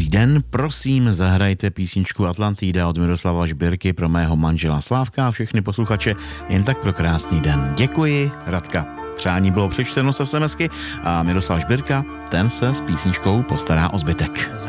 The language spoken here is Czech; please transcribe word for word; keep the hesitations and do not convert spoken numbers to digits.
Dobrý den, prosím, zahrajte písničku Atlantida od Miroslava Žbirky pro mého manžela Slávka a všechny posluchače jen tak pro krásný den. Děkuji, Radka. Přání bylo přečteno z SMSky a Miroslav Žbirka, ten se s písničkou postará o zbytek.